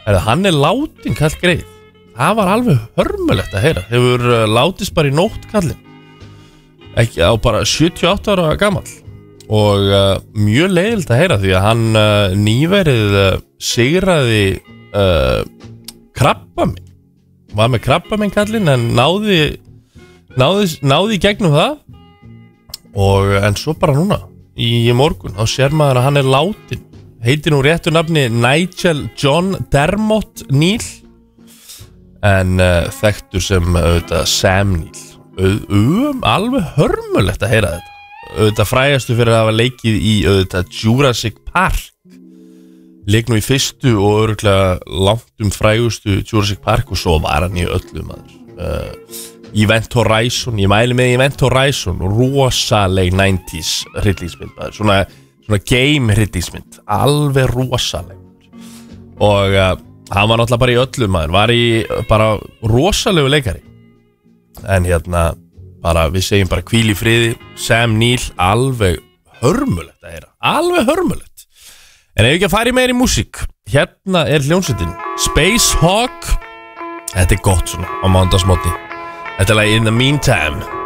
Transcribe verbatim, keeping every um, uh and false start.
Heru, Hann er látin kall greið. Það var alveg hörmulegt að heyra. Hefur uh, látist bara í nótt kallinn. Ekki á bara sjötíu og átta ára gamall. Og uh, mjög leiðilegt að heyra því að hann uh, nýverið uh, sigraði uh, krabbaminn. Var með krabbaminn kallinn en náði, náði, náði í gegnum það. Og en svo bara núna í, í morgun þá sér maður að hann er látin. Heitir nú réttu nafni Nigel John Dermot Neal. En uh, þekktur sem auðvitað Sam Neill. Um, alveg hörmulegt að heyra þetta. Auðvitað frægastu fyrir að hafa leikið í auðvitað Jurassic Park. Leik nú í fyrstu og örugglega langt um frægustu Jurassic Park og svo var hann í öllum maður. Uh, Event Horizon, ég mæli með Event Horizon, rosaleg nineties hryllingsmynd maður. Svona, svona game hryllingsmynd, alveg rosaleg. Og uh, hann var náttúrulega bara í öllum maður, var í bara rosalegu leikari. En hérna, bara við segjum bara hvíl í friði, Sam Neill, alveg hörmulegt að heyra, alveg hörmulegt. En ef ekki að fara í meiri músík, hérna er hljómsveitin Spacehawk. Þetta er gott svona á mánudagsmótni. Þetta er lagi In the Meantime.